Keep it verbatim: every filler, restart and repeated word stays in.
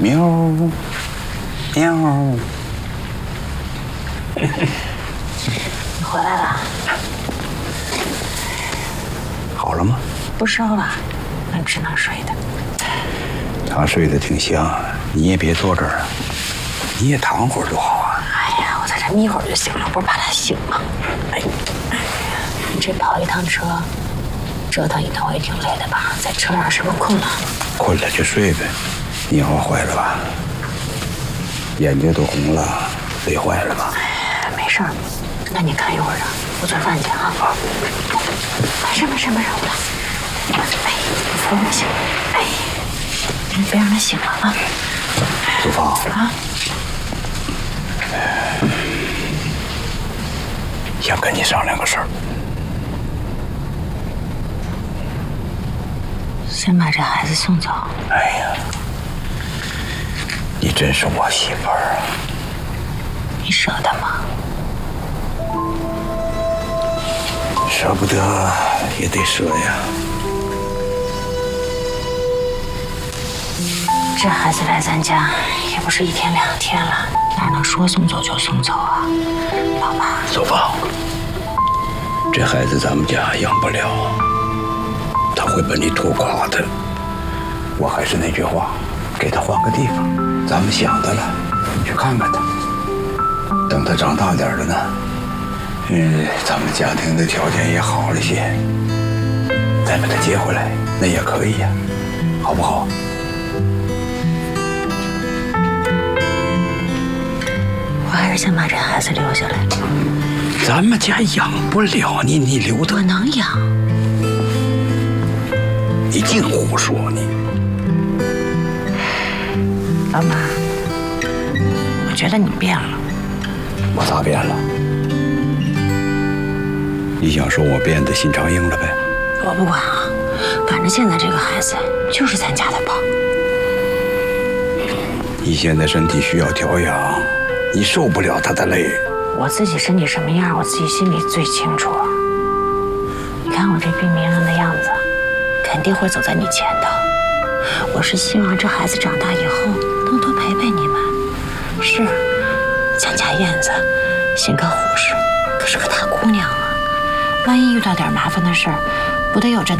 喵喵。 你回来了？ 好了吗？ 不烧了，那只能睡的。 他睡得挺香，你也别坐这儿啊，你也躺会儿多好啊。 哎呀，我在这眯会儿就行了，不是怕他醒吗？哎，哎呀，你这跑一趟车，折腾一趟也挺累的吧？在车上是不是困了？ 困了就睡呗。你好坏了吧？眼睛都红了，累坏了吧？ 哎，没事儿。那你看一会儿啊，我做饭去啊。啊。没事没事没事，我来。哎，你扶我醒。哎，你别让他醒了啊。 祖芳啊。 想跟你商量个事儿。 先把这孩子送走。 哎呀，你真是我媳妇儿啊！ 你舍得吗？ 舍不得也得舍呀。 这孩子来咱家也不是一天两天了，哪能说送走就送走啊？老爸， 祖芳，这孩子咱们家养不了，他会把你拖垮的。我还是那句话，给他换个地方，咱们想他了，去看看他。等他长大点了呢，嗯，咱们家庭的条件也好了些，再把他接回来，那也可以呀，好不好？ 我还是想把这孩子留下来。 咱们家养不了你，你留他， 我能养。 你净胡说你。 老妈，我觉得你变了。 我咋变了？你想说我变得心肠硬了呗？ 我不管啊，反正现在这个孩子就是咱家的宝。 你现在身体需要调养，你受不了他的累。 我自己身体什么样，我自己心里最清楚。你看我这病怔怔的样子，肯定会走在你前头。我是希望这孩子长大以后能多陪陪你们。是，咱家燕子姓个护士，可是个大姑娘啊，万一遇到点麻烦的事儿，不得有这